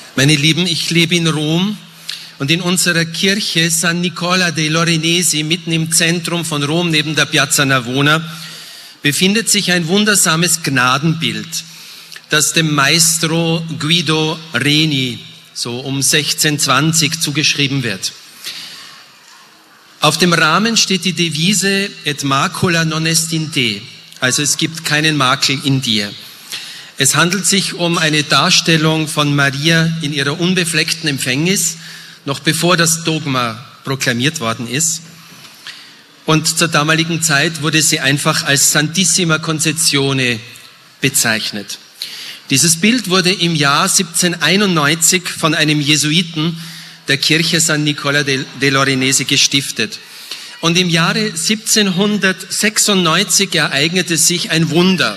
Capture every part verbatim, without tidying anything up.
Meine Lieben, ich lebe in Rom und in unserer Kirche San Nicola dei Lorenesi, mitten im Zentrum von Rom, neben der Piazza Navona, befindet sich ein wundersames Gnadenbild, das dem Maestro Guido Reni so um sechzehnhundertzwanzig zugeschrieben wird. Auf dem Rahmen steht die Devise Et macula non est in te, also es gibt keinen Makel in dir. Es handelt sich um eine Darstellung von Maria in ihrer unbefleckten Empfängnis, noch bevor das Dogma proklamiert worden ist. Und zur damaligen Zeit wurde sie einfach als Santissima Concezione bezeichnet. Dieses Bild wurde im Jahr siebzehnhunderteinundneunzig von einem Jesuiten der Kirche San Nicola dei Lorenesi gestiftet. Und im Jahre siebzehnhundertsechsundneunzig ereignete sich ein Wunder.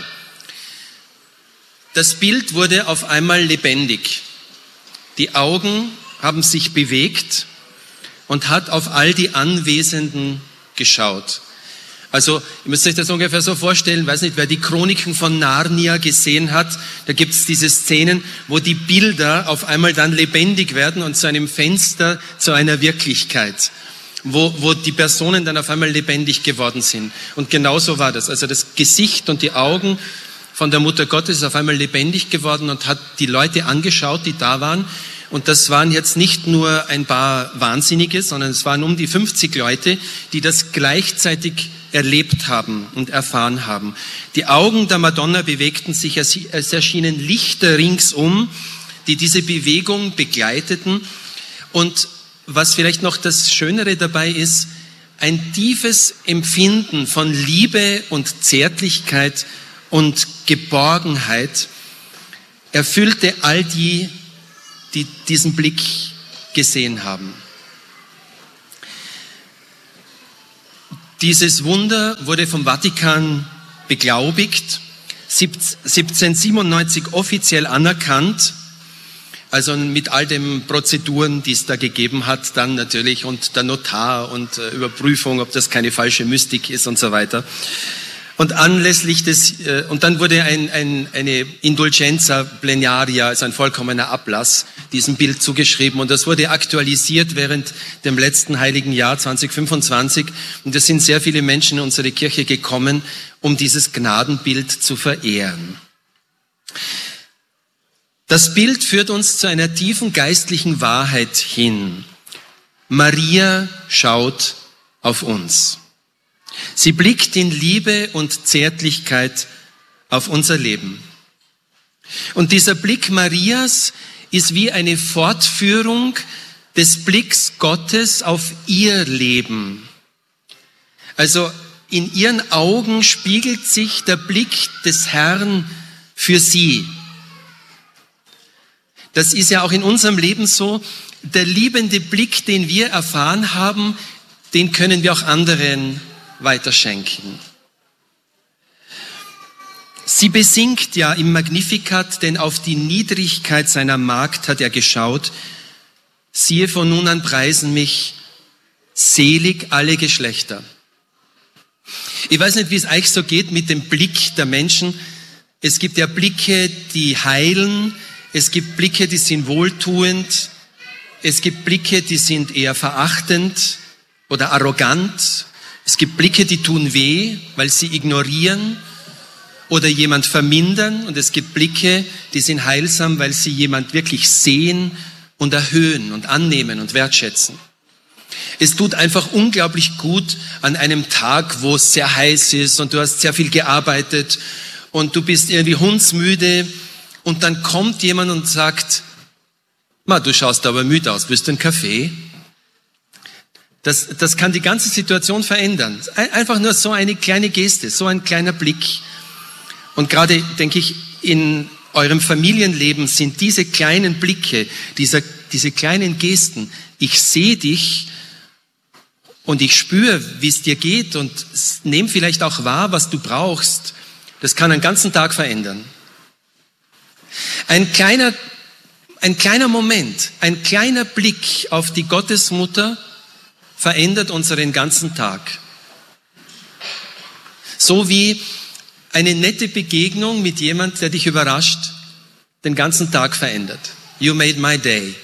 Das Bild wurde auf einmal lebendig. Die Augen haben sich bewegt und hat auf all die Anwesenden geschaut. Also, ihr müsst euch das ungefähr so vorstellen, weiß nicht, wer die Chroniken von Narnia gesehen hat, da gibt es diese Szenen, wo die Bilder auf einmal dann lebendig werden und zu einem Fenster, zu einer Wirklichkeit, wo, wo die Personen dann auf einmal lebendig geworden sind. Und genauso war das. Also das Gesicht und die Augen von der Mutter Gottes ist auf einmal lebendig geworden und hat die Leute angeschaut, die da waren. Und das waren jetzt nicht nur ein paar Wahnsinnige, sondern es waren um die fünfzig Leute, die das gleichzeitig erlebt haben und erfahren haben. Die Augen der Madonna bewegten sich, es erschienen Lichter ringsum, die diese Bewegung begleiteten. Und was vielleicht noch das Schönere dabei ist, ein tiefes Empfinden von Liebe und Zärtlichkeit und Geborgenheit erfüllte all die, die diesen Blick gesehen haben. Dieses Wunder wurde vom Vatikan beglaubigt, siebzehnhundertsiebenundneunzig offiziell anerkannt, also mit all den Prozeduren, die es da gegeben hat, dann natürlich und der Notar und äh, Überprüfung, ob das keine falsche Mystik ist und so weiter. Und anlässlich des, äh, und dann wurde ein, ein, eine Indulgenza plenaria, also ein vollkommener Ablass, diesem Bild zugeschrieben. Und das wurde aktualisiert während dem letzten heiligen Jahr zwanzig fünfundzwanzig. Und es sind sehr viele Menschen in unsere Kirche gekommen, um dieses Gnadenbild zu verehren. Das Bild führt uns zu einer tiefen geistlichen Wahrheit hin. Maria schaut auf uns. Sie blickt in Liebe und Zärtlichkeit auf unser Leben. Und dieser Blick Marias ist wie eine Fortführung des Blicks Gottes auf ihr Leben. Also in ihren Augen spiegelt sich der Blick des Herrn für sie. Das ist ja auch in unserem Leben so. Der liebende Blick, den wir erfahren haben, den können wir auch anderen weiterschenken. Sie besingt ja im Magnificat, denn auf die Niedrigkeit seiner Magd hat er geschaut. Siehe, von nun an preisen mich selig alle Geschlechter. Ich weiß nicht, wie es euch so geht mit dem Blick der Menschen. Es gibt ja Blicke, die heilen. Es gibt Blicke, die sind wohltuend. Es gibt Blicke, die sind eher verachtend oder arrogant. Es gibt Blicke, die tun weh, weil sie ignorieren oder jemand vermindern. Und es gibt Blicke, die sind heilsam, weil sie jemand wirklich sehen und erhöhen und annehmen und wertschätzen. Es tut einfach unglaublich gut an einem Tag, wo es sehr heiß ist und du hast sehr viel gearbeitet und du bist irgendwie hundsmüde und dann kommt jemand und sagt, Ma, du schaust aber müde aus, willst du einen Kaffee? Das, das kann die ganze Situation verändern. Einfach nur so eine kleine Geste, so ein kleiner Blick. Und gerade, denke ich, in eurem Familienleben sind diese kleinen Blicke, diese, diese kleinen Gesten, ich sehe dich und ich spüre, wie es dir geht und nehme vielleicht auch wahr, was du brauchst, das kann einen ganzen Tag verändern. Ein kleiner, ein kleiner Moment, ein kleiner Blick auf die Gottesmutter verändert unseren ganzen Tag. So wie eine nette Begegnung mit jemand, der dich überrascht, den ganzen Tag verändert. you made my day.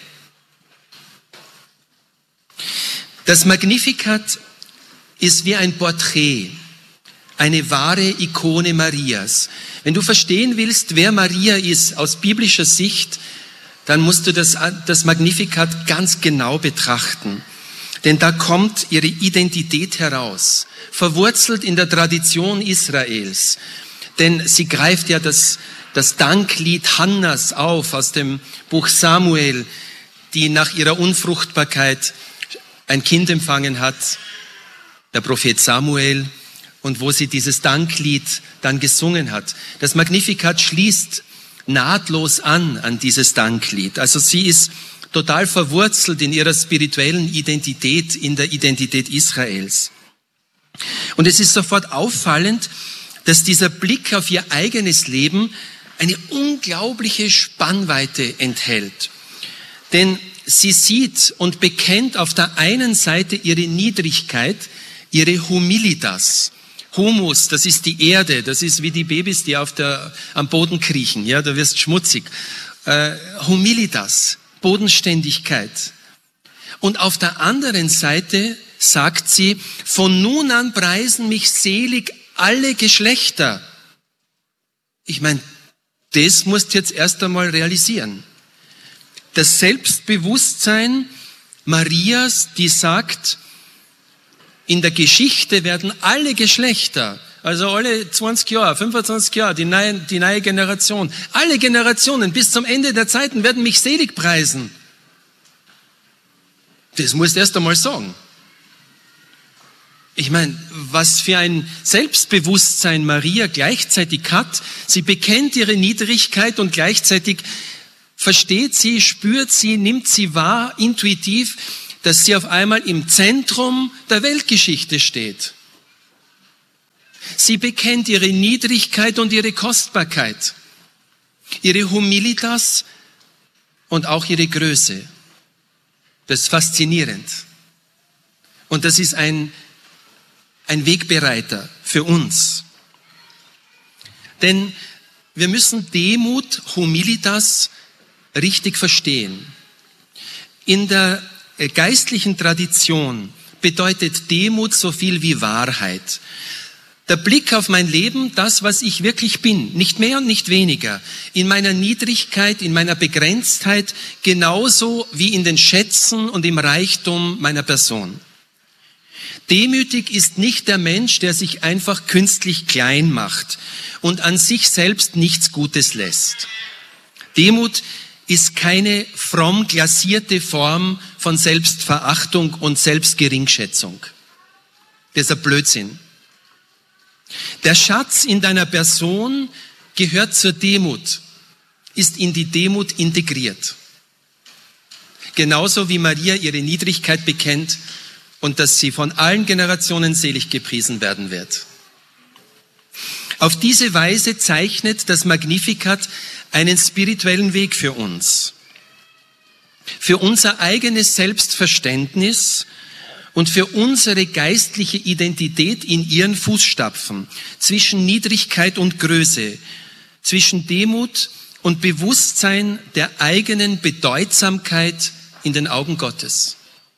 Das Magnificat ist wie ein Porträt, eine wahre Ikone Marias. Wenn du verstehen willst, wer Maria ist aus biblischer Sicht, dann musst du das, das Magnificat ganz genau betrachten. Denn da kommt ihre Identität heraus, verwurzelt in der Tradition Israels. Denn sie greift ja das, das Danklied Hannas auf aus dem Buch Samuel, die nach ihrer Unfruchtbarkeit ein Kind empfangen hat, der Prophet Samuel, und wo sie dieses Danklied dann gesungen hat. Das Magnificat schließt nahtlos an an dieses Danklied. Also sie ist total verwurzelt in ihrer spirituellen Identität, in der Identität Israels. Und es ist sofort auffallend, dass dieser Blick auf ihr eigenes Leben eine unglaubliche Spannweite enthält. Denn sie sieht und bekennt auf der einen Seite ihre Niedrigkeit, ihre Humilitas. Humus, das ist die Erde, das ist wie die Babys, die auf der, am Boden kriechen, ja, da wirst schmutzig. Äh, Humilitas, Bodenständigkeit. Und auf der anderen Seite sagt sie, von nun an preisen mich selig alle Geschlechter. Ich meine, das musst du jetzt erst einmal realisieren. Das Selbstbewusstsein Marias, die sagt, in der Geschichte werden alle Geschlechter, also alle zwanzig Jahre, fünfundzwanzig Jahre, die neue, die neue Generation, alle Generationen bis zum Ende der Zeiten werden mich selig preisen. Das musst du erst einmal sagen. Ich meine, was für ein Selbstbewusstsein Maria gleichzeitig hat. Sie bekennt ihre Niedrigkeit und gleichzeitig versteht sie, spürt sie, nimmt sie wahr, intuitiv, dass sie auf einmal im Zentrum der Weltgeschichte steht. Sie bekennt ihre Niedrigkeit und ihre Kostbarkeit, ihre Humilitas und auch ihre Größe. Das ist faszinierend. Und das ist ein, ein Wegbereiter für uns. Denn wir müssen Demut, Humilitas richtig verstehen. In der geistlichen Tradition bedeutet Demut so viel wie Wahrheit. Der Blick auf mein Leben, das, was ich wirklich bin, nicht mehr und nicht weniger, in meiner Niedrigkeit, in meiner Begrenztheit, genauso wie in den Schätzen und im Reichtum meiner Person. Demütig ist nicht der Mensch, der sich einfach künstlich klein macht und an sich selbst nichts Gutes lässt. Demut ist keine fromm glasierte Form von Selbstverachtung und Selbstgeringschätzung. Das ist ein Blödsinn. Der Schatz in deiner Person gehört zur Demut, ist in die Demut integriert. Genauso wie Maria ihre Niedrigkeit bekennt und dass sie von allen Generationen selig gepriesen werden wird. Auf diese Weise zeichnet das Magnificat einen spirituellen Weg für uns, für unser eigenes Selbstverständnis und für unsere geistliche Identität in ihren Fußstapfen, zwischen Niedrigkeit und Größe, zwischen Demut und Bewusstsein der eigenen Bedeutsamkeit in den Augen Gottes.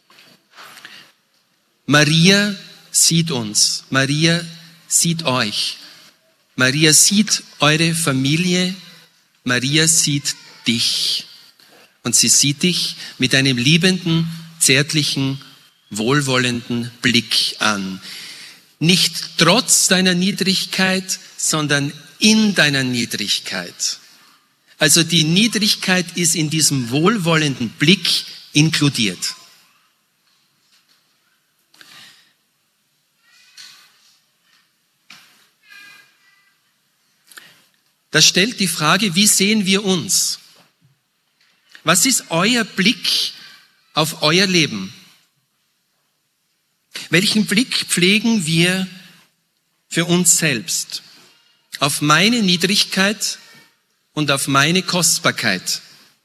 Maria sieht uns, Maria sieht euch, Maria sieht eure Familie, Maria sieht dich und sie sieht dich mit einem liebenden, zärtlichen, wohlwollenden Blick an. Nicht trotz deiner Niedrigkeit, sondern in deiner Niedrigkeit. Also die Niedrigkeit ist in diesem wohlwollenden Blick inkludiert. Das stellt die Frage, wie sehen wir uns? Was ist euer Blick auf euer Leben? Welchen Blick pflegen wir für uns selbst? Auf meine Niedrigkeit und auf meine Kostbarkeit?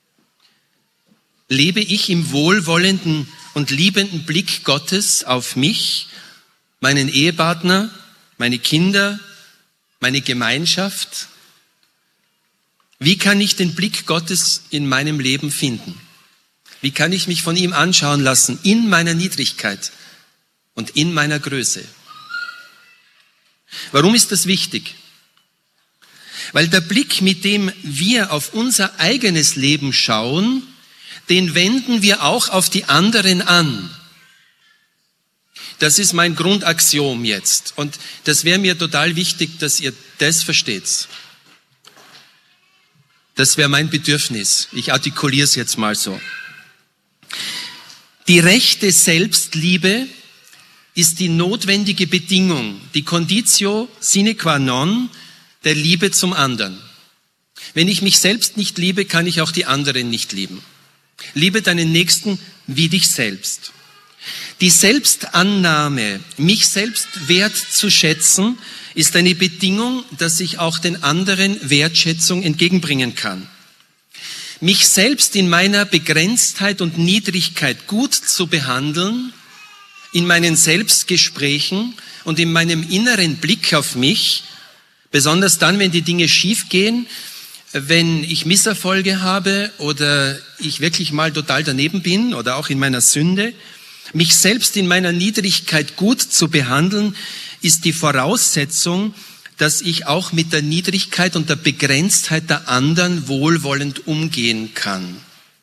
Lebe ich im wohlwollenden und liebenden Blick Gottes auf mich, meinen Ehepartner, meine Kinder, meine Gemeinschaft? Wie kann ich den Blick Gottes in meinem Leben finden? Wie kann ich mich von ihm anschauen lassen in meiner Niedrigkeit und in meiner Größe? Warum ist das wichtig? Weil der Blick, mit dem wir auf unser eigenes Leben schauen, den wenden wir auch auf die anderen an. Das ist mein Grundaxiom jetzt. Und das wäre mir total wichtig, dass ihr das versteht. Das wäre mein Bedürfnis. Ich artikuliere es jetzt mal so. Die rechte Selbstliebe ist die notwendige Bedingung, die Conditio sine qua non der Liebe zum anderen. Wenn ich mich selbst nicht liebe, kann ich auch die anderen nicht lieben. Liebe deinen Nächsten wie dich selbst. Die Selbstannahme, mich selbst wert zu schätzen, ist eine Bedingung, dass ich auch den anderen Wertschätzung entgegenbringen kann. Mich selbst in meiner Begrenztheit und Niedrigkeit gut zu behandeln, in meinen Selbstgesprächen und in meinem inneren Blick auf mich, besonders dann, wenn die Dinge schief gehen, wenn ich Misserfolge habe oder ich wirklich mal total daneben bin oder auch in meiner Sünde, mich selbst in meiner Niedrigkeit gut zu behandeln, ist die Voraussetzung, dass ich auch mit der Niedrigkeit und der Begrenztheit der anderen wohlwollend umgehen kann.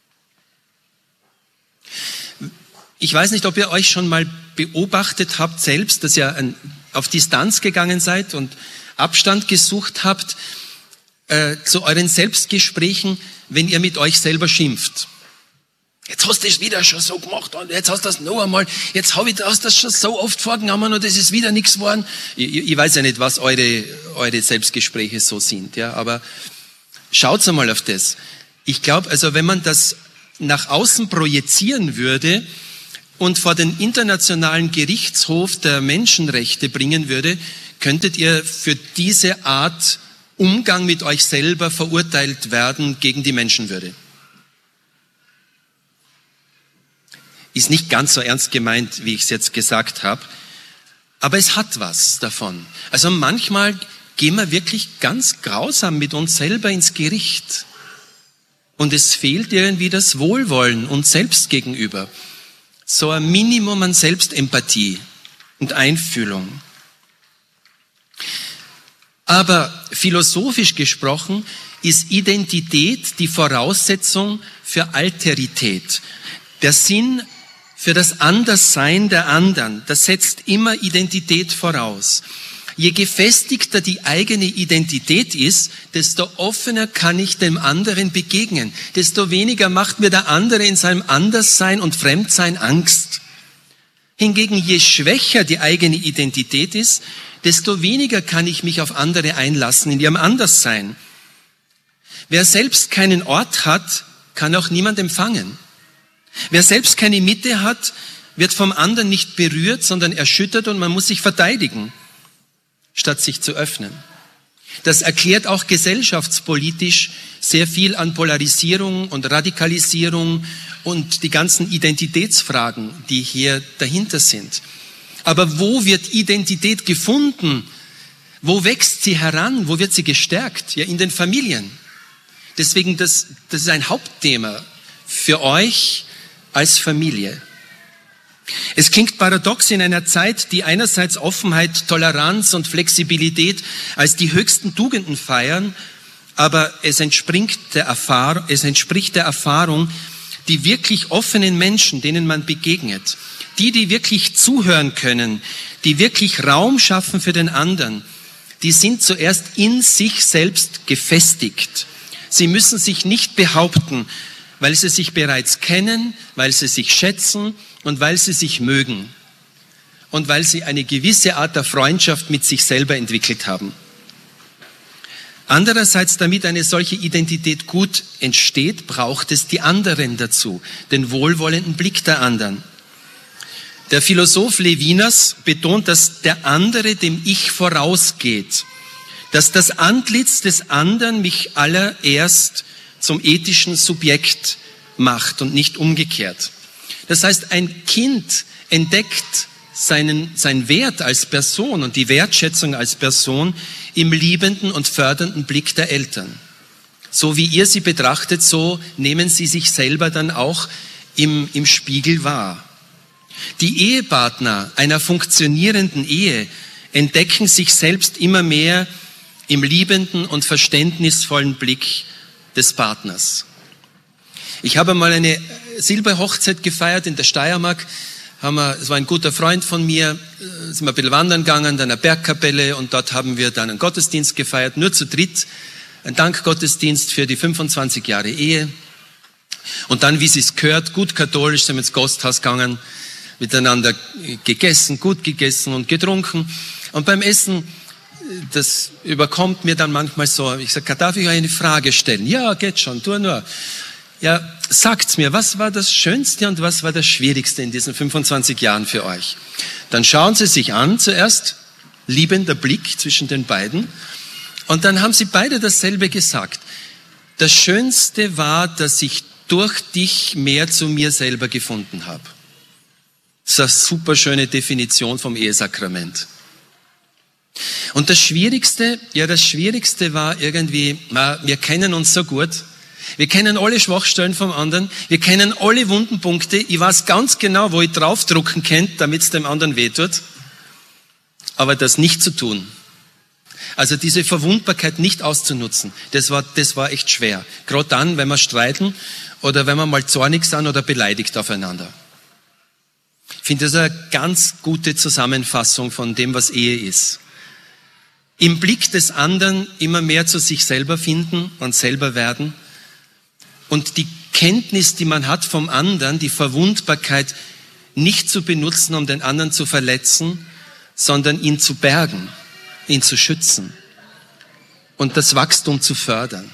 Ich weiß nicht, ob ihr euch schon mal beobachtet habt selbst, dass ihr auf Distanz gegangen seid und Abstand gesucht habt äh, zu euren Selbstgesprächen, wenn ihr mit euch selber schimpft. Jetzt hast du es wieder schon so gemacht und jetzt hast du das noch einmal, jetzt habe ich das schon so oft vorgenommen und es ist wieder nichts geworden. Ich, ich weiß ja nicht, was eure, eure Selbstgespräche so sind, ja, aber schaut einmal auf das. Ich glaube, also wenn man das nach außen projizieren würde und vor den Internationalen Gerichtshof der Menschenrechte bringen würde, könntet ihr für diese Art Umgang mit euch selber verurteilt werden gegen die Menschenwürde. Ist nicht ganz so ernst gemeint, wie ich es jetzt gesagt habe, aber es hat was davon. Also manchmal gehen wir wirklich ganz grausam mit uns selber ins Gericht und es fehlt irgendwie das Wohlwollen uns selbst gegenüber. So ein Minimum an Selbstempathie und Einfühlung. Aber philosophisch gesprochen ist Identität die Voraussetzung für Alterität. Der Sinn für das Anderssein der anderen, das setzt immer Identität voraus. Je gefestigter die eigene Identität ist, desto offener kann ich dem anderen begegnen. Desto weniger macht mir der andere in seinem Anderssein und Fremdsein Angst. Hingegen, je schwächer die eigene Identität ist, desto weniger kann ich mich auf andere einlassen in ihrem Anderssein. Wer selbst keinen Ort hat, kann auch niemand empfangen. Wer selbst keine Mitte hat, wird vom anderen nicht berührt, sondern erschüttert und man muss sich verteidigen, statt sich zu öffnen. Das erklärt auch gesellschaftspolitisch sehr viel an Polarisierung und Radikalisierung und die ganzen Identitätsfragen, die hier dahinter sind. Aber wo wird Identität gefunden? Wo wächst sie heran? Wo wird sie gestärkt? Ja, in den Familien. Deswegen, das, das ist ein Hauptthema für euch als Familie. Es klingt paradox in einer Zeit, die einerseits Offenheit, Toleranz und Flexibilität als die höchsten Tugenden feiern, aber es entspringt der Erfahrung, es entspricht der Erfahrung, die wirklich offenen Menschen, denen man begegnet, die, die wirklich zuhören können, die wirklich Raum schaffen für den anderen, die sind zuerst in sich selbst gefestigt. Sie müssen sich nicht behaupten, weil sie sich bereits kennen, weil sie sich schätzen und weil sie sich mögen und weil sie eine gewisse Art der Freundschaft mit sich selber entwickelt haben. Andererseits, damit eine solche Identität gut entsteht, braucht es die anderen dazu, den wohlwollenden Blick der anderen. Der Philosoph Levinas betont, dass der andere dem Ich vorausgeht, dass das Antlitz des anderen mich allererst zum ethischen Subjekt macht und nicht umgekehrt. Das heißt, ein Kind entdeckt seinen, seinen Wert als Person und die Wertschätzung als Person im liebenden und fördernden Blick der Eltern. So wie ihr sie betrachtet, so nehmen sie sich selber dann auch im, im Spiegel wahr. Die Ehepartner einer funktionierenden Ehe entdecken sich selbst immer mehr im liebenden und verständnisvollen Blick des Partners. Ich habe mal eine Silberhochzeit gefeiert in der Steiermark. Haben wir, es war ein guter Freund von mir, sind wir ein bisschen wandern gegangen, dann eine Bergkapelle und dort haben wir dann einen Gottesdienst gefeiert, nur zu dritt. Ein Dankgottesdienst für die fünfundzwanzig Jahre Ehe. Und dann, wie es sich gehört, gut katholisch, sind wir ins Gasthaus gegangen, miteinander gegessen, gut gegessen und getrunken. Und beim Essen, das überkommt mir dann manchmal so, ich sage, darf ich euch eine Frage stellen? Ja, geht schon, tu nur. Ja, sagt's mir, was war das Schönste und was war das Schwierigste in diesen fünfundzwanzig Jahren für euch? Dann schauen sie sich an, zuerst liebender Blick zwischen den beiden. Und dann haben sie beide dasselbe gesagt. Das Schönste war, dass ich durch dich mehr zu mir selber gefunden habe. Das ist eine super schöne Definition vom Ehesakrament. Und das Schwierigste, ja, das Schwierigste war irgendwie, wir kennen uns so gut. Wir kennen alle Schwachstellen vom anderen. Wir kennen alle Wundenpunkte. Ich weiß ganz genau, wo ich draufdrucken kann, damit es dem anderen wehtut. Aber das nicht zu tun. Also diese Verwundbarkeit nicht auszunutzen, das war, das war echt schwer. Gerade dann, wenn wir streiten oder wenn wir mal zornig sind oder beleidigt aufeinander. Ich finde das eine ganz gute Zusammenfassung von dem, was Ehe ist. Im Blick des anderen immer mehr zu sich selber finden und selber werden. Und die Kenntnis, die man hat vom anderen, die Verwundbarkeit nicht zu benutzen, um den anderen zu verletzen, sondern ihn zu bergen, ihn zu schützen und das Wachstum zu fördern.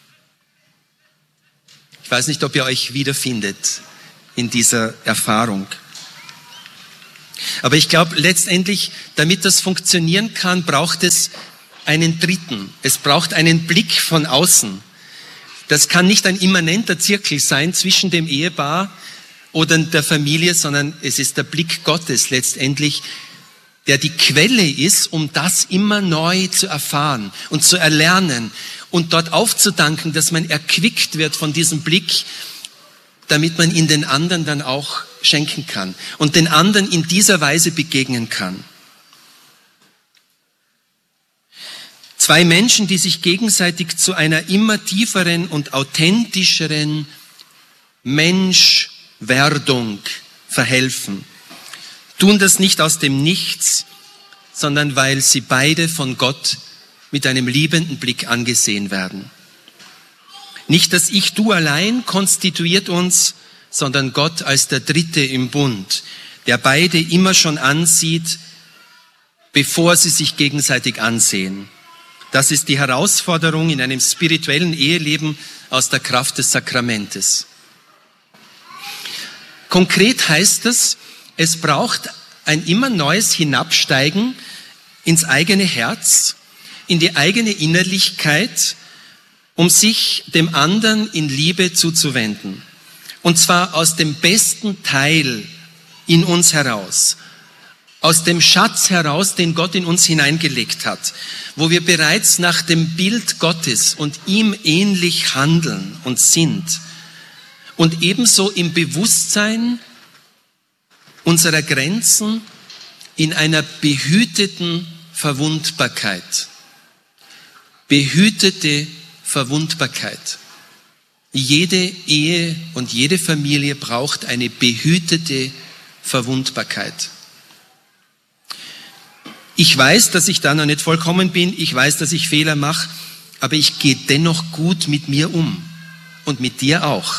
Ich weiß nicht, ob ihr euch wiederfindet in dieser Erfahrung. Aber ich glaube, letztendlich, damit das funktionieren kann, braucht es einen Dritten. Es braucht einen Blick von außen. Das kann nicht ein immanenter Zirkel sein zwischen dem Ehepaar oder der Familie, sondern es ist der Blick Gottes letztendlich, der die Quelle ist, um das immer neu zu erfahren und zu erlernen und dort aufzudanken, dass man erquickt wird von diesem Blick, damit man ihn den anderen dann auch schenken kann und den anderen in dieser Weise begegnen kann. Zwei Menschen, die sich gegenseitig zu einer immer tieferen und authentischeren Menschwerdung verhelfen, tun das nicht aus dem Nichts, sondern weil sie beide von Gott mit einem liebenden Blick angesehen werden. Nicht das Ich, Du allein konstituiert uns, sondern Gott als der Dritte im Bund, der beide immer schon ansieht, bevor sie sich gegenseitig ansehen. Das ist die Herausforderung in einem spirituellen Eheleben aus der Kraft des Sakramentes. Konkret heißt es, es braucht ein immer neues Hinabsteigen ins eigene Herz, in die eigene Innerlichkeit, um sich dem anderen in Liebe zuzuwenden. Und zwar aus dem besten Teil in uns heraus. Aus dem Schatz heraus, den Gott in uns hineingelegt hat, wo wir bereits nach dem Bild Gottes und ihm ähnlich handeln und sind. Und ebenso im Bewusstsein unserer Grenzen in einer behüteten Verwundbarkeit. Behütete Verwundbarkeit. Jede Ehe und jede Familie braucht eine behütete Verwundbarkeit. Ich weiß, dass ich da noch nicht vollkommen bin, ich weiß, dass ich Fehler mache, aber ich gehe dennoch gut mit mir um und mit dir auch.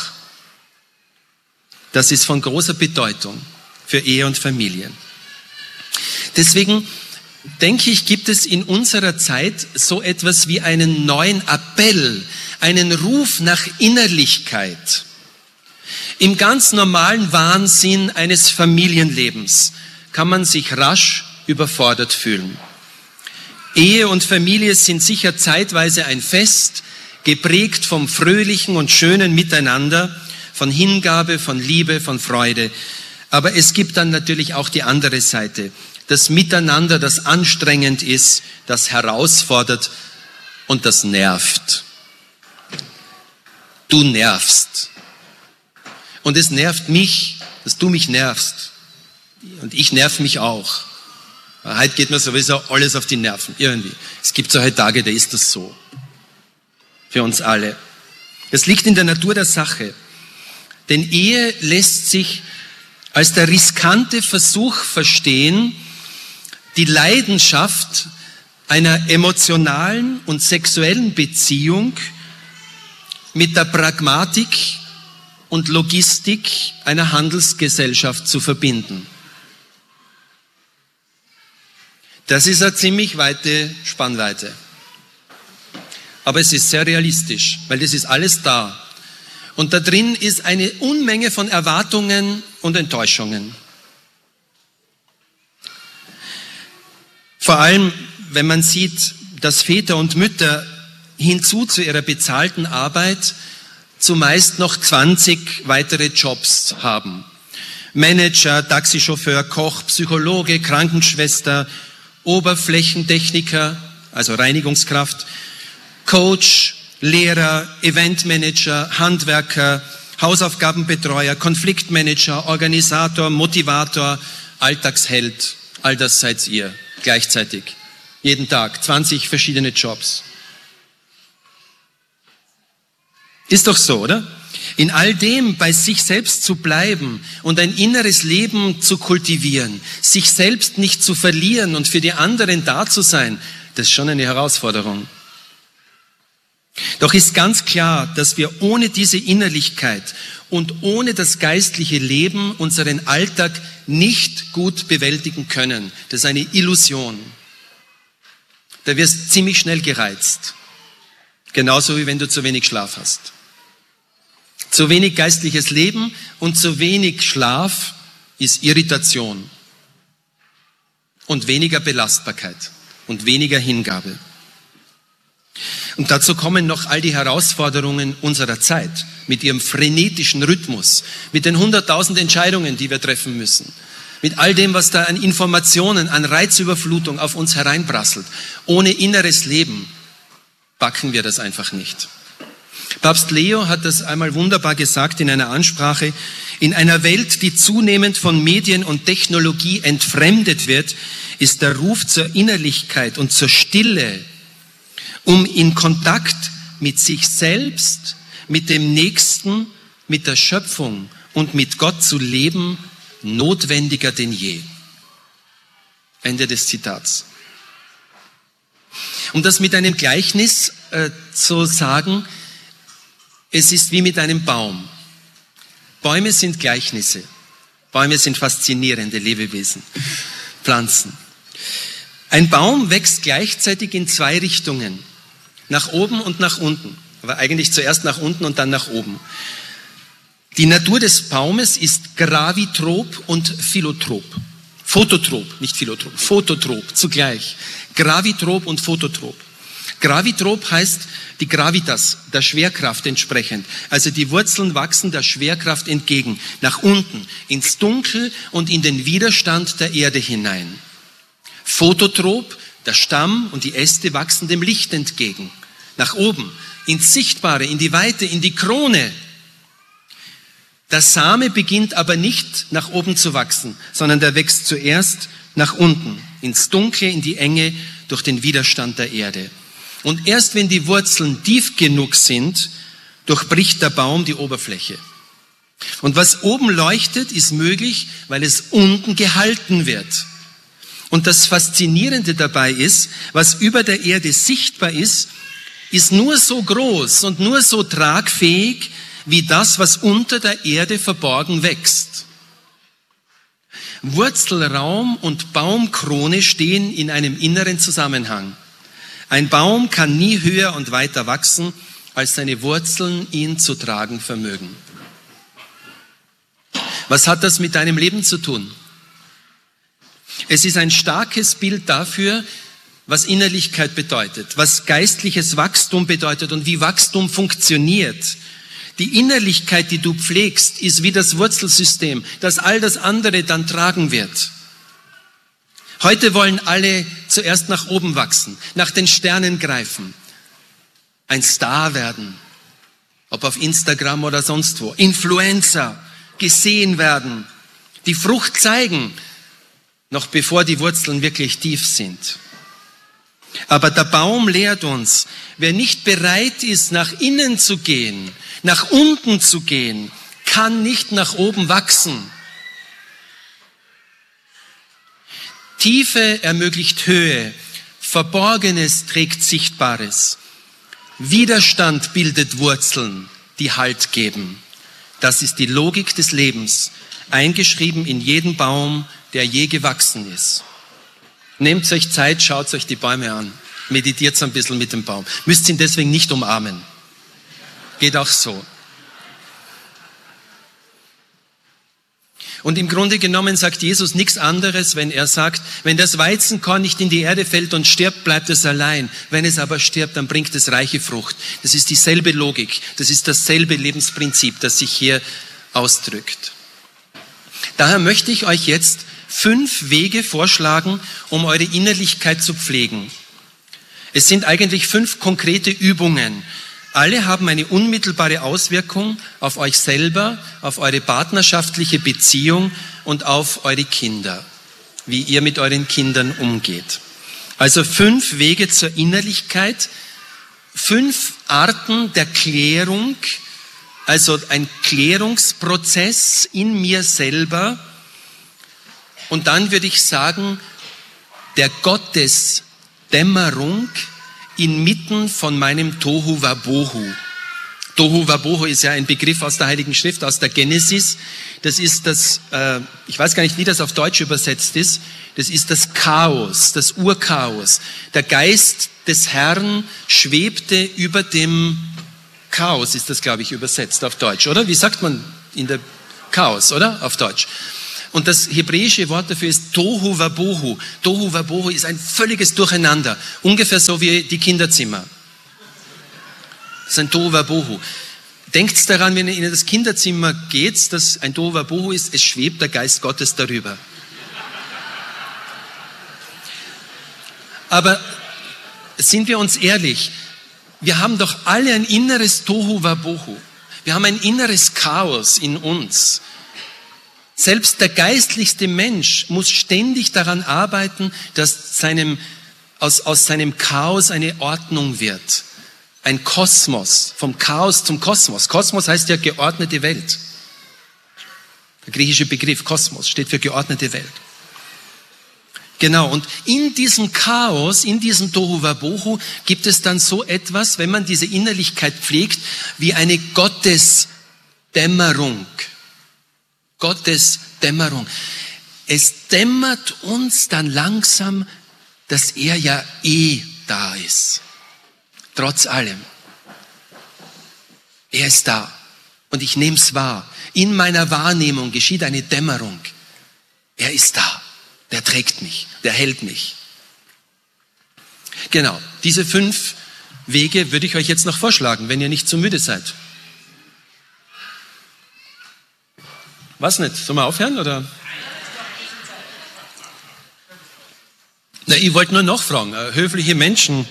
Das ist von großer Bedeutung für Ehe und Familie. Deswegen denke ich, gibt es in unserer Zeit so etwas wie einen neuen Appell, einen Ruf nach Innerlichkeit. Im ganz normalen Wahnsinn eines Familienlebens kann man sich rasch überfordert fühlen. Ehe und Familie sind sicher zeitweise ein Fest, geprägt vom fröhlichen und schönen Miteinander, von Hingabe, von Liebe, von Freude. Aber es gibt dann natürlich auch die andere Seite, das Miteinander, das anstrengend ist, das herausfordert und das nervt. du nervst. Und es nervt mich, dass du mich nervst. Und ich nerv mich auch. Heute geht mir sowieso alles auf die Nerven, irgendwie. Es gibt solche Tage, da ist das so. Für uns alle. Das liegt in der Natur der Sache. Denn Ehe lässt sich als der riskante Versuch verstehen, die Leidenschaft einer emotionalen und sexuellen Beziehung mit der Pragmatik und Logistik einer Handelsgesellschaft zu verbinden. Das ist eine ziemlich weite Spannweite. Aber es ist sehr realistisch, weil das ist alles da. Und da drin ist eine Unmenge von Erwartungen und Enttäuschungen. Vor allem, wenn man sieht, dass Väter und Mütter hinzu zu ihrer bezahlten Arbeit zumeist noch zwanzig weitere Jobs haben. Manager, Taxichauffeur, Koch, Psychologe, Krankenschwester, Oberflächentechniker, also Reinigungskraft, Coach, Lehrer, Eventmanager, Handwerker, Hausaufgabenbetreuer, Konfliktmanager, Organisator, Motivator, Alltagsheld. All das seid ihr gleichzeitig. Jeden Tag, zwanzig verschiedene Jobs. Ist doch so, oder? In all dem bei sich selbst zu bleiben und ein inneres Leben zu kultivieren, sich selbst nicht zu verlieren und für die anderen da zu sein, das ist schon eine Herausforderung. Doch ist ganz klar, dass wir ohne diese Innerlichkeit und ohne das geistliche Leben unseren Alltag nicht gut bewältigen können. Das ist eine Illusion. Da wirst du ziemlich schnell gereizt. Genauso wie wenn du zu wenig Schlaf hast. Zu wenig geistliches Leben und zu wenig Schlaf ist Irritation und weniger Belastbarkeit und weniger Hingabe. Und dazu kommen noch all die Herausforderungen unserer Zeit mit ihrem frenetischen Rhythmus, mit den hunderttausend Entscheidungen, die wir treffen müssen, mit all dem, was da an Informationen, an Reizüberflutung auf uns hereinprasselt. Ohne inneres Leben packen wir das einfach nicht. Papst Leo hat das einmal wunderbar gesagt in einer Ansprache. In einer Welt, die zunehmend von Medien und Technologie entfremdet wird, ist der Ruf zur Innerlichkeit und zur Stille, um in Kontakt mit sich selbst, mit dem Nächsten, mit der Schöpfung und mit Gott zu leben, notwendiger denn je. Ende des Zitats. Um das mit einem Gleichnis äh, zu sagen, es ist wie mit einem Baum. Bäume sind Gleichnisse. Bäume sind faszinierende Lebewesen, Pflanzen. Ein Baum wächst gleichzeitig in zwei Richtungen, nach oben und nach unten. Aber eigentlich zuerst nach unten und dann nach oben. Die Natur des Baumes ist gravitrop und philotrop. Phototrop, nicht philotrop, phototrop zugleich. Gravitrop und phototrop. Gravitrop heißt die Gravitas, der Schwerkraft entsprechend. Also die Wurzeln wachsen der Schwerkraft entgegen, nach unten, ins Dunkel und in den Widerstand der Erde hinein. Phototrop, der Stamm und die Äste wachsen dem Licht entgegen, nach oben, ins Sichtbare, in die Weite, in die Krone. Der Same beginnt aber nicht nach oben zu wachsen, sondern der wächst zuerst nach unten, ins Dunkle, in die Enge, durch den Widerstand der Erde. Und erst wenn die Wurzeln tief genug sind, durchbricht der Baum die Oberfläche. Und was oben leuchtet, ist möglich, weil es unten gehalten wird. Und das Faszinierende dabei ist, was über der Erde sichtbar ist, ist nur so groß und nur so tragfähig, wie das, was unter der Erde verborgen wächst. Wurzelraum und Baumkrone stehen in einem inneren Zusammenhang. Ein Baum kann nie höher und weiter wachsen, als seine Wurzeln ihn zu tragen vermögen. Was hat das mit deinem Leben zu tun? Es ist ein starkes Bild dafür, was Innerlichkeit bedeutet, was geistliches Wachstum bedeutet und wie Wachstum funktioniert. Die Innerlichkeit, die du pflegst, ist wie das Wurzelsystem, das all das andere dann tragen wird. Heute wollen alle zuerst nach oben wachsen, nach den Sternen greifen, ein Star werden ob auf Instagram oder sonst wo. Influencer, gesehen werden, die Frucht zeigen, noch bevor die Wurzeln wirklich tief sind. Aber der Baum lehrt uns, wer nicht bereit ist, nach innen zu gehen, nach unten zu gehen, kann nicht nach oben wachsen. Tiefe ermöglicht Höhe, Verborgenes trägt Sichtbares. Widerstand bildet Wurzeln, die Halt geben. Das ist die Logik des Lebens, eingeschrieben in jeden Baum, der je gewachsen ist. Nehmt euch Zeit, schaut euch die Bäume an, meditiert ein bisschen mit dem Baum. Müsst ihn deswegen nicht umarmen. Geht auch so. Und im Grunde genommen sagt Jesus nichts anderes, wenn er sagt, wenn das Weizenkorn nicht in die Erde fällt und stirbt, bleibt es allein. Wenn es aber stirbt, dann bringt es reiche Frucht. Das ist dieselbe Logik, das ist dasselbe Lebensprinzip, das sich hier ausdrückt. Daher möchte ich euch jetzt fünf Wege vorschlagen, um eure Innerlichkeit zu pflegen. Es sind eigentlich fünf konkrete Übungen. Alle haben eine unmittelbare Auswirkung auf euch selber, auf eure partnerschaftliche Beziehung und auf eure Kinder, wie ihr mit euren Kindern umgeht. Also fünf Wege zur Innerlichkeit, fünf Arten der Klärung, also ein Klärungsprozess in mir selber. Und dann würde ich sagen, der Gottesdämmerung inmitten von meinem Tohu Wabohu. Tohu Wabohu ist ja ein Begriff aus der Heiligen Schrift, aus der Genesis. Das ist das, äh, ich weiß gar nicht, wie das auf Deutsch übersetzt ist, das ist das Chaos, das Urchaos. Der Geist des Herrn schwebte über dem Chaos, ist das, glaube ich, übersetzt auf Deutsch, oder? Wie sagt man in der Chaos, oder? Auf Deutsch. Und das hebräische Wort dafür ist Tohu Wabohu. Tohu Wabohu ist ein völliges Durcheinander. Ungefähr so wie die Kinderzimmer. Das ist ein Tohu Wabohu. Denkt daran, wenn ihr in das Kinderzimmer geht, dass ein Tohu Wabohu ist, es schwebt der Geist Gottes darüber. Aber sind wir uns ehrlich, wir haben doch alle ein inneres Tohu Wabohu. Wir haben ein inneres Chaos in uns. Selbst der geistlichste Mensch muss ständig daran arbeiten, dass seinem, aus, aus seinem Chaos eine Ordnung wird. Ein Kosmos, vom Chaos zum Kosmos. Kosmos heißt ja geordnete Welt. Der griechische Begriff Kosmos steht für geordnete Welt. Genau, und in diesem Chaos, in diesem Tohu Wabohu gibt es dann so etwas, wenn man diese Innerlichkeit pflegt, wie eine Gottesdämmerung. Gottes Dämmerung. Es dämmert uns dann langsam, dass er ja eh da ist. Trotz allem. Er ist da. Und ich nehme es wahr. In meiner Wahrnehmung geschieht eine Dämmerung. Er ist da. Der trägt mich. Der hält mich. Genau. Diese fünf Wege würde ich euch jetzt noch vorschlagen, wenn ihr nicht zu müde seid. Was nicht? Sollen wir aufhören, oder? Na, ich wollte nur noch fragen. Höfliche Menschen.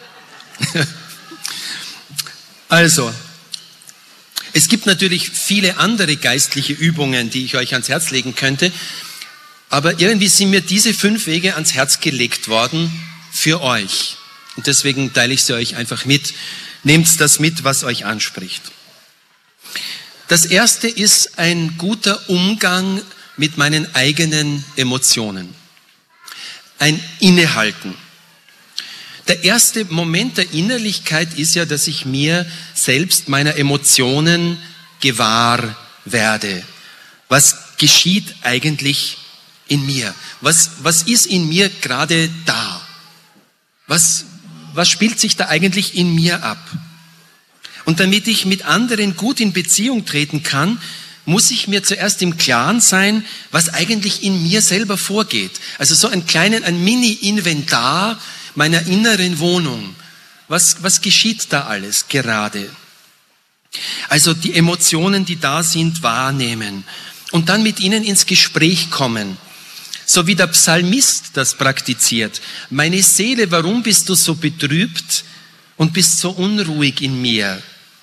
Also, es gibt natürlich viele andere geistliche Übungen, die ich euch ans Herz legen könnte. Aber irgendwie sind mir diese fünf Wege ans Herz gelegt worden für euch. Und deswegen teile ich sie euch einfach mit. Nehmt das mit, was euch anspricht. Das erste ist ein guter Umgang mit meinen eigenen Emotionen. Ein Innehalten. Der erste Moment der Innerlichkeit ist ja, dass ich mir selbst meiner Emotionen gewahr werde. Was geschieht eigentlich in mir? Was, was ist in mir gerade da? Was, was spielt sich da eigentlich in mir ab? Und damit ich mit anderen gut in Beziehung treten kann, muss ich mir zuerst im Klaren sein, was eigentlich in mir selber vorgeht. Also so ein kleinen, ein Mini-Inventar meiner inneren Wohnung. Was, was geschieht da alles gerade? Also die Emotionen, die da sind, wahrnehmen und dann mit ihnen ins Gespräch kommen. So wie der Psalmist das praktiziert. Meine Seele, warum bist du so betrübt und bist so unruhig in mir?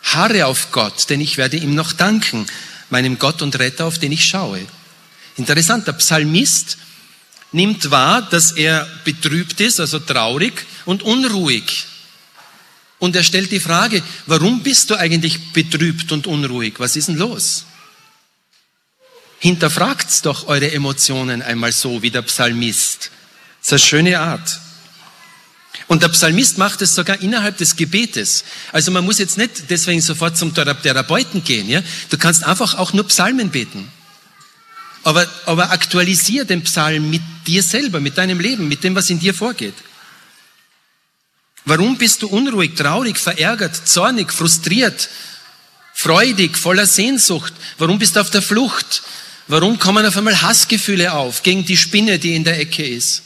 Harre auf Gott, denn ich werde ihm noch danken, meinem Gott und Retter, auf den ich schaue. Interessant, der Psalmist nimmt wahr, dass er betrübt ist, also traurig und unruhig. Und er stellt die Frage, warum bist du eigentlich betrübt und unruhig? Was ist denn los? Hinterfragt's doch eure Emotionen einmal so wie der Psalmist. Das ist eine schöne Art. Und der Psalmist macht es sogar innerhalb des Gebetes. Also man muss jetzt nicht deswegen sofort zum Therapeuten gehen. Ja? Du kannst einfach auch nur Psalmen beten. Aber, aber aktualisier den Psalm mit dir selber, mit deinem Leben, mit dem, was in dir vorgeht. Warum bist du unruhig, traurig, verärgert, zornig, frustriert, freudig, voller Sehnsucht? Warum bist du auf der Flucht? Warum kommen auf einmal Hassgefühle auf gegen die Spinne, die in der Ecke ist?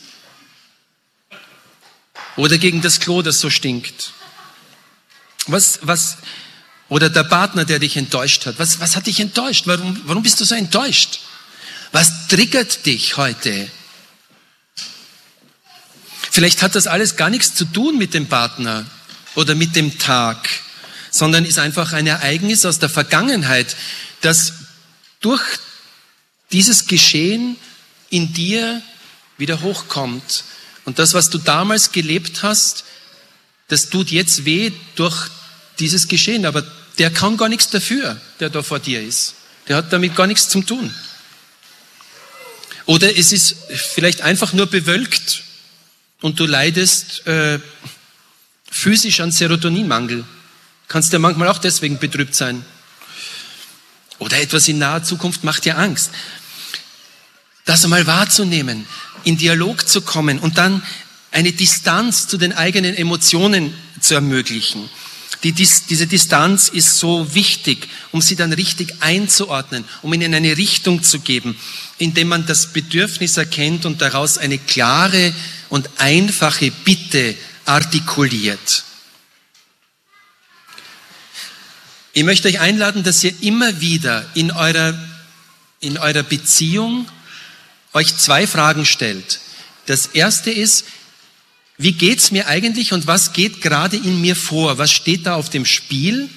Oder gegen das Klo, das so stinkt? Was, was, oder der Partner, der dich enttäuscht hat. Was, was hat dich enttäuscht? Warum, warum bist du so enttäuscht? Was triggert dich heute? Vielleicht hat das alles gar nichts zu tun mit dem Partner oder mit dem Tag, sondern ist einfach ein Ereignis aus der Vergangenheit, das durch dieses Geschehen in dir wieder hochkommt. Und das, was du damals gelebt hast, das tut jetzt weh durch dieses Geschehen. Aber der kann gar nichts dafür, der da vor dir ist. Der hat damit gar nichts zu tun. Oder es ist vielleicht einfach nur bewölkt und du leidest äh, physisch an Serotoninmangel. Kannst ja manchmal auch deswegen betrübt sein. Oder etwas in naher Zukunft macht dir Angst. Das einmal wahrzunehmen, in Dialog zu kommen und dann eine Distanz zu den eigenen Emotionen zu ermöglichen. Die, dies, diese Distanz ist so wichtig, um sie dann richtig einzuordnen, um ihnen eine Richtung zu geben, indem man das Bedürfnis erkennt und daraus eine klare und einfache Bitte artikuliert. Ich möchte euch einladen, dass ihr immer wieder in eurer, in eurer Beziehung euch zwei Fragen stellt. Das erste ist, wie geht's mir eigentlich und was geht gerade in mir vor? Was steht da auf dem Spiel?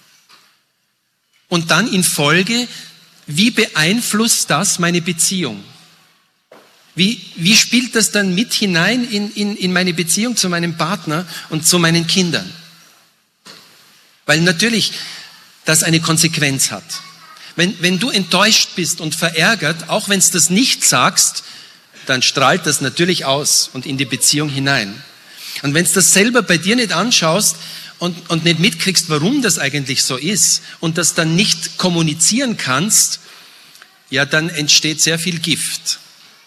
Und dann in Folge, wie beeinflusst das meine Beziehung? Wie, wie spielt das dann mit hinein in, in, in meine Beziehung zu meinem Partner und zu meinen Kindern? Weil natürlich das eine Konsequenz hat. Wenn, wenn du enttäuscht bist und verärgert, auch wenn du das nicht sagst, dann strahlt das natürlich aus und in die Beziehung hinein. Und wenn du das selber bei dir nicht anschaust und, und nicht mitkriegst, warum das eigentlich so ist und das dann nicht kommunizieren kannst, ja, dann entsteht sehr viel Gift.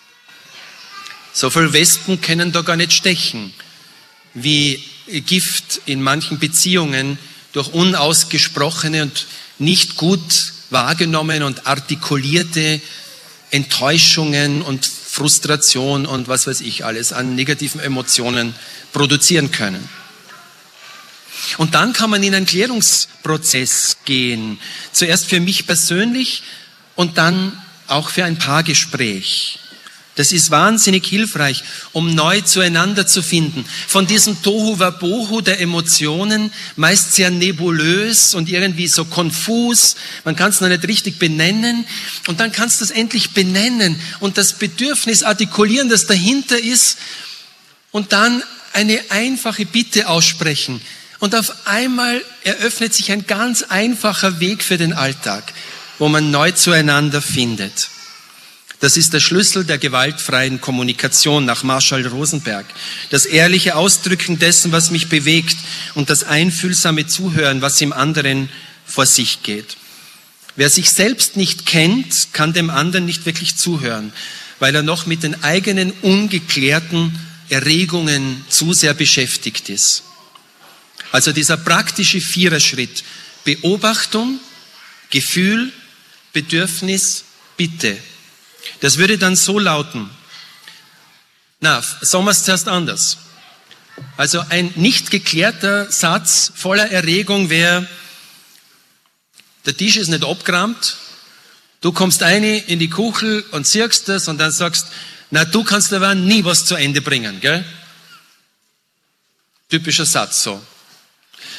So viele Wespen können da gar nicht stechen, wie Gift in manchen Beziehungen durch unausgesprochene und nicht gut wahrgenommen und artikulierte Enttäuschungen und Frustration und was weiß ich alles an negativen Emotionen produzieren können. Und dann kann man in einen Klärungsprozess gehen. Zuerst für mich persönlich und dann auch für ein Paargespräch. Das ist wahnsinnig hilfreich, um neu zueinander zu finden. Von diesem Tohuwabohu der Emotionen, meist sehr nebulös und irgendwie so konfus. Man kann es noch nicht richtig benennen. Und dann kannst du es endlich benennen und das Bedürfnis artikulieren, das dahinter ist. Und dann eine einfache Bitte aussprechen. Und auf einmal eröffnet sich ein ganz einfacher Weg für den Alltag, wo man neu zueinander findet. Das ist der Schlüssel der gewaltfreien Kommunikation nach Marshall Rosenberg. Das ehrliche Ausdrücken dessen, was mich bewegt und das einfühlsame Zuhören, was im anderen vor sich geht. Wer sich selbst nicht kennt, kann dem anderen nicht wirklich zuhören, weil er noch mit den eigenen ungeklärten Erregungen zu sehr beschäftigt ist. Also dieser praktische Viererschritt: Beobachtung, Gefühl, Bedürfnis, Bitte. Das würde dann so lauten, na, sagen wir es zuerst anders. Also ein nicht geklärter Satz voller Erregung wäre, der Tisch ist nicht abgeräumt, du kommst rein in die Kuchel und siehst das und dann sagst, na, du kannst aber nie was zu Ende bringen, gell? Typischer Satz so.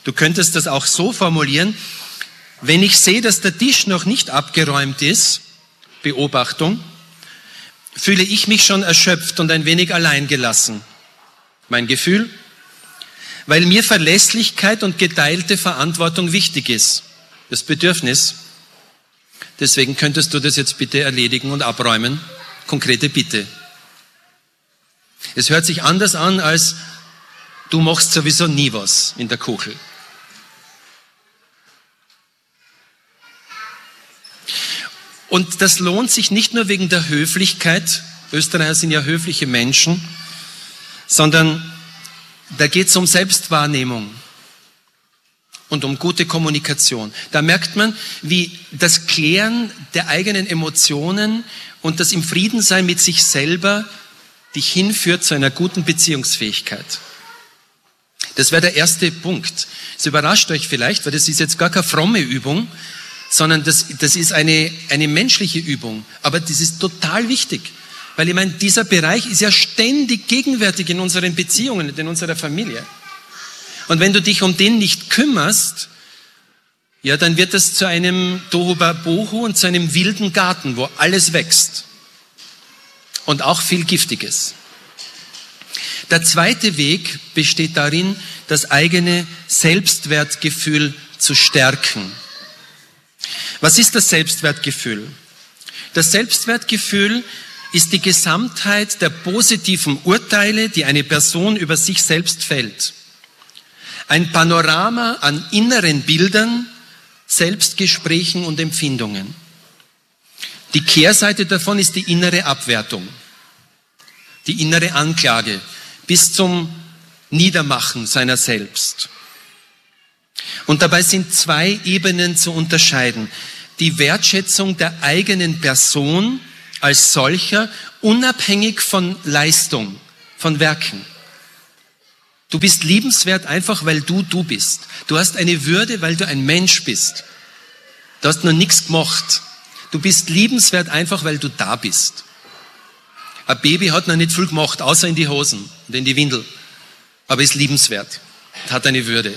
Du könntest das auch so formulieren: Wenn ich sehe, dass der Tisch noch nicht abgeräumt ist, Beobachtung, fühle ich mich schon erschöpft und ein wenig alleingelassen. Mein Gefühl, weil mir Verlässlichkeit und geteilte Verantwortung wichtig ist. Das Bedürfnis. Deswegen könntest du das jetzt bitte erledigen und abräumen. Konkrete Bitte. Es hört sich anders an, als du machst sowieso nie was in der Kuchel. Und das lohnt sich nicht nur wegen der Höflichkeit, Österreicher sind ja höfliche Menschen, sondern da geht es um Selbstwahrnehmung und um gute Kommunikation. Da merkt man, wie das Klären der eigenen Emotionen und das im Frieden sein mit sich selber dich hinführt zu einer guten Beziehungsfähigkeit. Das wäre der erste Punkt. Das überrascht euch vielleicht, weil das ist jetzt gar keine fromme Übung, sondern das, das ist eine, eine menschliche Übung. Aber das ist total wichtig, weil ich meine, dieser Bereich ist ja ständig gegenwärtig in unseren Beziehungen, in unserer Familie. Und wenn du dich um den nicht kümmerst, ja, dann wird das zu einem Tohuwabohu und zu einem wilden Garten, wo alles wächst. Und auch viel Giftiges. Der zweite Weg besteht darin, das eigene Selbstwertgefühl zu stärken. Was ist das Selbstwertgefühl? Das Selbstwertgefühl ist die Gesamtheit der positiven Urteile, die eine Person über sich selbst fällt. Ein Panorama an inneren Bildern, Selbstgesprächen und Empfindungen. Die Kehrseite davon ist die innere Abwertung, die innere Anklage bis zum Niedermachen seiner selbst. Und dabei sind zwei Ebenen zu unterscheiden. Die Wertschätzung der eigenen Person als solcher, unabhängig von Leistung, von Werken. Du bist liebenswert einfach, weil du du bist. Du hast eine Würde, weil du ein Mensch bist. Du hast noch nichts gemacht. Du bist liebenswert einfach, weil du da bist. Ein Baby hat noch nicht viel gemacht, außer in die Hosen und in die Windel. Aber ist liebenswert, hat eine Würde.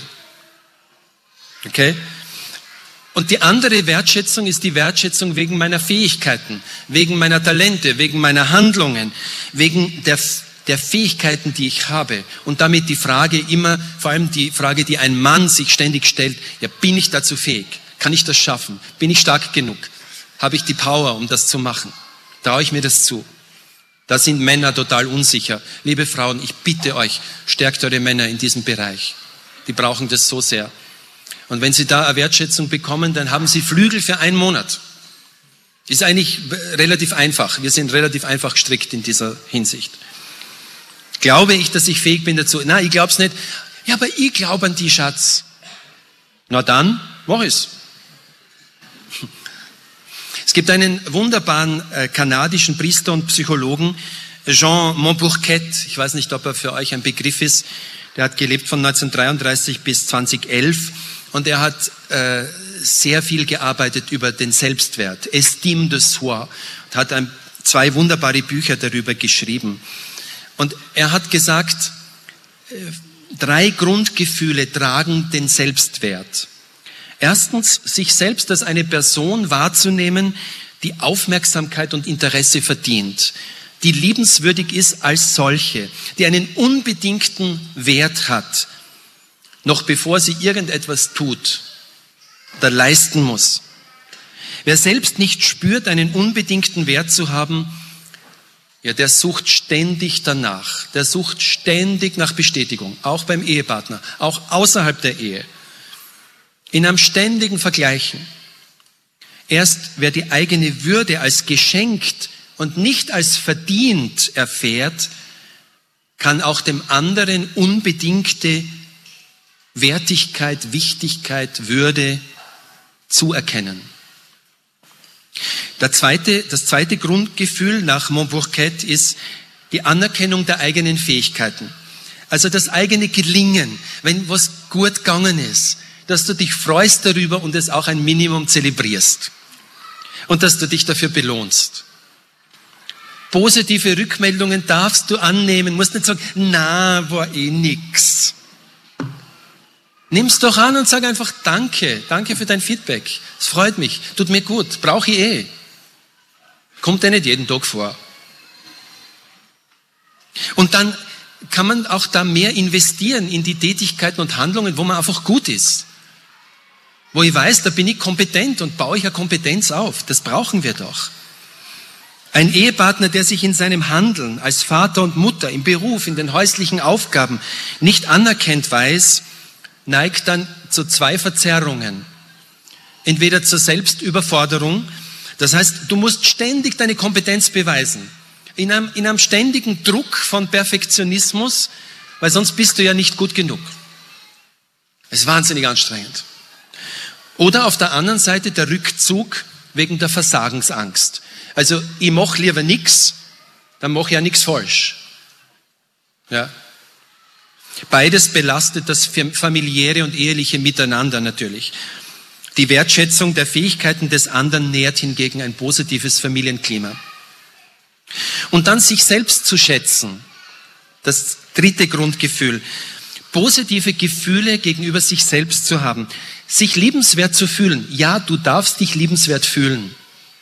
Okay? Und die andere Wertschätzung ist die Wertschätzung wegen meiner Fähigkeiten, wegen meiner Talente, wegen meiner Handlungen, wegen der, der Fähigkeiten, die ich habe. Und damit die Frage immer, vor allem die Frage, die ein Mann sich ständig stellt, ja, bin ich dazu fähig? Kann ich das schaffen? Bin ich stark genug? Habe ich die Power, um das zu machen? Traue ich mir das zu? Da sind Männer total unsicher. Liebe Frauen, ich bitte euch, stärkt eure Männer in diesem Bereich. Die brauchen das so sehr. Und wenn sie da eine Wertschätzung bekommen, dann haben sie Flügel für einen Monat. Ist eigentlich relativ einfach. Wir sind relativ einfach gestrickt in dieser Hinsicht. Glaube ich, dass ich fähig bin dazu? Nein, ich glaube es nicht. Ja, aber ich glaube an die, Schatz. Na dann, mach es. Es gibt einen wunderbaren äh, kanadischen Priester und Psychologen, Jean Montbourquet. Ich weiß nicht, ob er für euch ein Begriff ist. Der hat gelebt von neunzehnhundertdreiunddreißig bis zweitausendelf. Und er hat äh, sehr viel gearbeitet über den Selbstwert, Estime de soi, und hat ein, zwei wunderbare Bücher darüber geschrieben. Und er hat gesagt, äh, drei Grundgefühle tragen den Selbstwert. Erstens, sich selbst als eine Person wahrzunehmen, die Aufmerksamkeit und Interesse verdient, die liebenswürdig ist als solche, die einen unbedingten Wert hat, noch bevor sie irgendetwas tut oder leisten muss. Wer selbst nicht spürt, einen unbedingten Wert zu haben, ja, der sucht ständig danach. Der sucht ständig nach Bestätigung, auch beim Ehepartner, auch außerhalb der Ehe. In einem ständigen Vergleichen. Erst wer die eigene Würde als geschenkt und nicht als verdient erfährt, kann auch dem anderen unbedingte Wertigkeit, Wichtigkeit, Würde zuerkennen. Der zweite, das zweite Grundgefühl nach Montbourquet ist die Anerkennung der eigenen Fähigkeiten. Also das eigene Gelingen, wenn was gut gegangen ist, dass du dich freust darüber und es auch ein Minimum zelebrierst. Und dass du dich dafür belohnst. Positive Rückmeldungen darfst du annehmen, musst nicht sagen, na, war eh nix. Nimm's doch an und sag einfach Danke. Danke für dein Feedback. Es freut mich. Tut mir gut. Brauche ich eh. Kommt ja nicht jeden Tag vor. Und dann kann man auch da mehr investieren in die Tätigkeiten und Handlungen, wo man einfach gut ist. Wo ich weiß, da bin ich kompetent und baue ich eine Kompetenz auf. Das brauchen wir doch. Ein Ehepartner, der sich in seinem Handeln als Vater und Mutter, im Beruf, in den häuslichen Aufgaben nicht anerkennt weiß, neigt dann zu zwei Verzerrungen. Entweder zur Selbstüberforderung, das heißt, du musst ständig deine Kompetenz beweisen. In einem, in einem ständigen Druck von Perfektionismus, weil sonst bist du ja nicht gut genug. Es ist wahnsinnig anstrengend. Oder auf der anderen Seite der Rückzug wegen der Versagensangst. Also ich mache lieber nichts, dann mache ich ja nichts falsch. Ja. Beides belastet das familiäre und eheliche Miteinander natürlich. Die Wertschätzung der Fähigkeiten des anderen nährt hingegen ein positives Familienklima. Und dann sich selbst zu schätzen, das dritte Grundgefühl. Positive Gefühle gegenüber sich selbst zu haben. Sich liebenswert zu fühlen. Ja, du darfst dich liebenswert fühlen.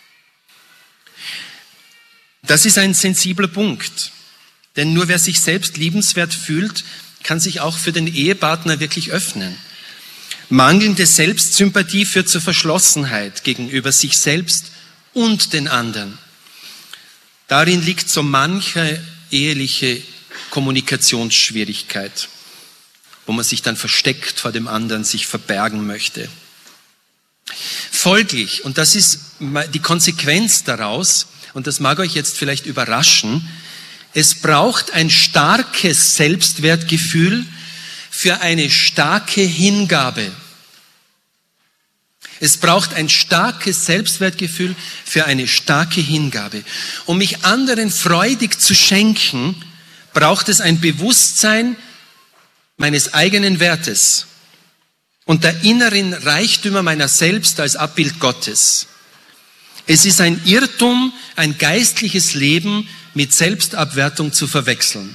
Das ist ein sensibler Punkt. Denn nur wer sich selbst liebenswert fühlt, kann sich auch für den Ehepartner wirklich öffnen. Mangelnde Selbstsympathie führt zur Verschlossenheit gegenüber sich selbst und den anderen. Darin liegt so manche eheliche Kommunikationsschwierigkeit, wo man sich dann versteckt vor dem anderen, sich verbergen möchte. Folglich, und das ist die Konsequenz daraus, und das mag euch jetzt vielleicht überraschen, es braucht ein starkes Selbstwertgefühl für eine starke Hingabe. Es braucht ein starkes Selbstwertgefühl für eine starke Hingabe. Um mich anderen freudig zu schenken, braucht es ein Bewusstsein meines eigenen Wertes und der inneren Reichtümer meiner selbst als Abbild Gottes. Es ist ein Irrtum, ein geistliches Leben mit Selbstabwertung zu verwechseln.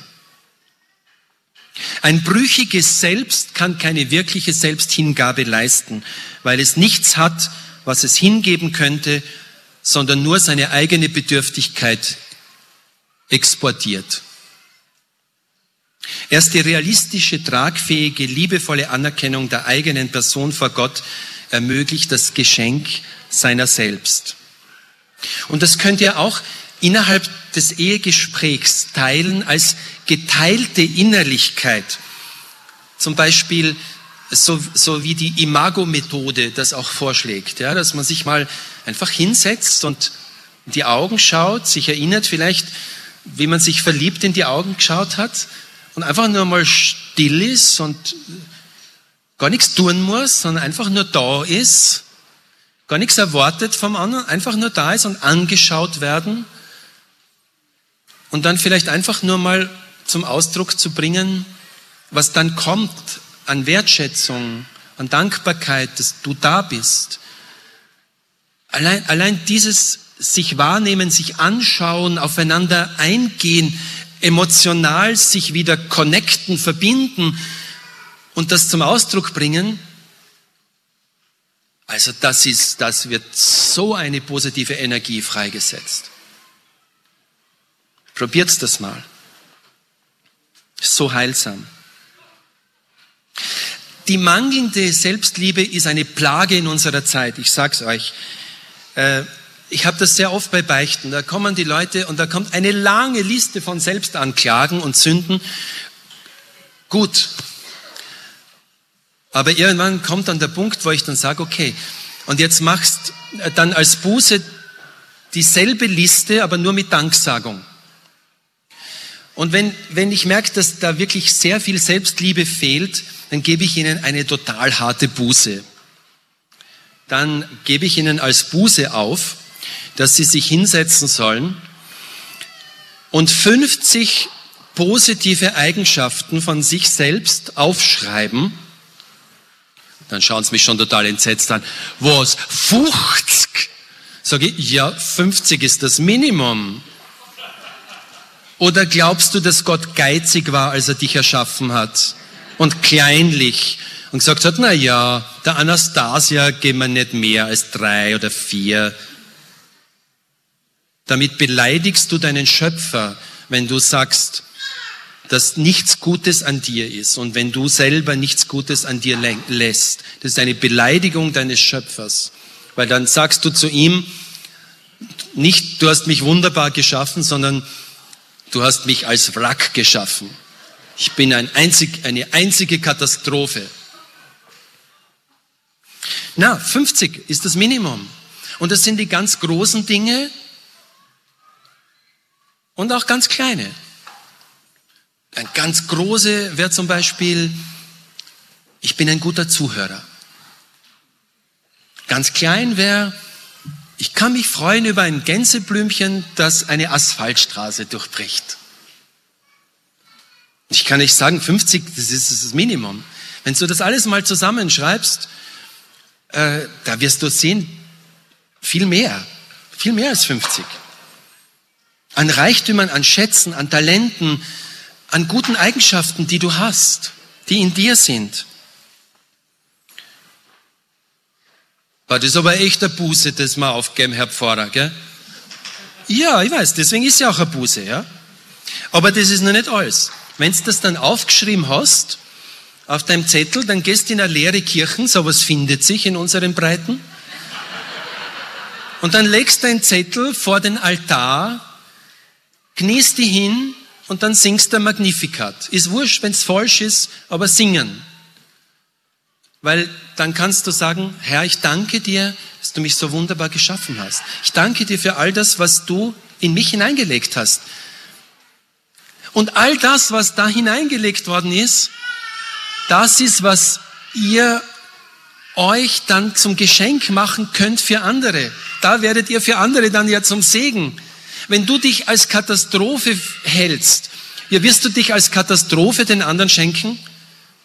Ein brüchiges Selbst kann keine wirkliche Selbsthingabe leisten, weil es nichts hat, was es hingeben könnte, sondern nur seine eigene Bedürftigkeit exportiert. Erst die realistische, tragfähige, liebevolle Anerkennung der eigenen Person vor Gott ermöglicht das Geschenk seiner selbst. Und das könnt ihr auch innerhalb des Ehegesprächs teilen als geteilte Innerlichkeit. Zum Beispiel so, so wie die Imago-Methode das auch vorschlägt, ja, dass man sich mal einfach hinsetzt und in die Augen schaut, sich erinnert vielleicht, wie man sich verliebt in die Augen geschaut hat und einfach nur mal still ist und gar nichts tun muss, sondern einfach nur da ist, gar nichts erwartet vom anderen, einfach nur da ist und angeschaut werden und dann vielleicht einfach nur mal zum Ausdruck zu bringen, was dann kommt an Wertschätzung, an Dankbarkeit, dass du da bist. Allein, allein dieses sich wahrnehmen, sich anschauen, aufeinander eingehen, emotional sich wieder connecten, verbinden und das zum Ausdruck bringen, also das ist, das wird so eine positive Energie freigesetzt. Probiert's das mal. So heilsam. Die mangelnde Selbstliebe ist eine Plage in unserer Zeit. Ich sag's euch. Ich habe das sehr oft bei Beichten. Da kommen die Leute und da kommt eine lange Liste von Selbstanklagen und Sünden. Gut. Aber irgendwann kommt dann der Punkt, wo ich dann sage, okay, und jetzt machst dann als Buße dieselbe Liste, aber nur mit Danksagung. Und wenn, wenn ich merke, dass da wirklich sehr viel Selbstliebe fehlt, dann gebe ich ihnen eine total harte Buße. Dann gebe ich ihnen als Buße auf, dass sie sich hinsetzen sollen und fünfzig positive Eigenschaften von sich selbst aufschreiben. Dann schauen sie mich schon total entsetzt an. Was? fünfzig? Sage ich, ja, fünfzig ist das Minimum. Oder glaubst du, dass Gott geizig war, als er dich erschaffen hat? Und kleinlich und gesagt hat, na ja, der Anastasia geben wir nicht mehr als drei oder vier. Damit beleidigst du deinen Schöpfer, wenn du sagst, dass nichts Gutes an dir ist und wenn du selber nichts Gutes an dir lässt. Das ist eine Beleidigung deines Schöpfers, weil dann sagst du zu ihm, nicht, du hast mich wunderbar geschaffen, sondern du hast mich als Wrack geschaffen. Ich bin ein einzig, eine einzige Katastrophe. Na, fünfzig ist das Minimum. Und das sind die ganz großen Dinge und auch ganz kleine. Ein ganz große wäre zum Beispiel, ich bin ein guter Zuhörer. Ganz klein wäre, ich kann mich freuen über ein Gänseblümchen, das eine Asphaltstraße durchbricht. Ich kann nicht sagen, fünfzig, das ist das Minimum. Wenn du das alles mal zusammenschreibst, äh, da wirst du sehen, viel mehr, viel mehr als fünfzig. An Reichtümern, an Schätzen, an Talenten, an guten Eigenschaften, die du hast, die in dir sind. Das ist aber echt eine Buße, das wir aufgeben, Herr Pfarrer, gell? Ja, ich weiß, deswegen ist ja auch eine Buße, ja? Aber das ist noch nicht alles. Wenn du das dann aufgeschrieben hast, auf deinem Zettel, dann gehst du in eine leere Kirche, sowas findet sich in unseren Breiten, und dann legst du deinen Zettel vor den Altar, kniest die hin und dann singst du ein Magnificat. Ist wurscht, wenn es falsch ist, aber singen. Weil dann kannst du sagen, Herr, ich danke dir, dass du mich so wunderbar geschaffen hast. Ich danke dir für all das, was du in mich hineingelegt hast. Und all das, was da hineingelegt worden ist, das ist, was ihr euch dann zum Geschenk machen könnt für andere. Da werdet ihr für andere dann ja zum Segen. Wenn du dich als Katastrophe hältst, ja, wirst du dich als Katastrophe den anderen schenken?